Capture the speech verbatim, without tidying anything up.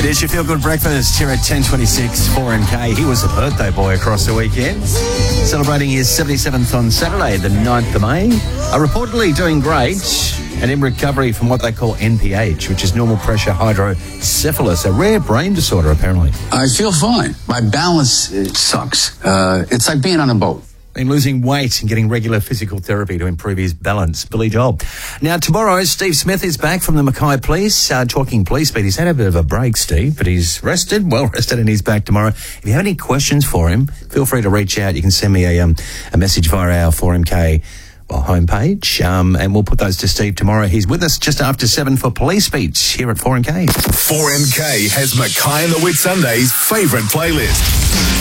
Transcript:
It is your Feel Good Breakfast here at ten twenty-six, four N K. He was a birthday boy across the weekend, celebrating his seventy-seventh on Saturday, the ninth of May. Are reportedly doing great and in recovery from what they call N P H, which is normal pressure hydrocephalus, a rare brain disorder, apparently. I feel fine. My balance it sucks. Uh, it's like being on a boat. Been losing weight and getting regular physical therapy to improve his balance. Billy Joel. Now, tomorrow, Steve Smith is back from the Mackay Police, uh, talking police beat. He's had a bit of a break, Steve, but he's rested, well rested, and he's back tomorrow. If you have any questions for him, feel free to reach out. You can send me a, um, a message via our four M K well, homepage, um, and we'll put those to Steve tomorrow. He's with us just after seven for Police Beat here at four N K. four N K has Mackay and the Whitsundays' favourite playlist.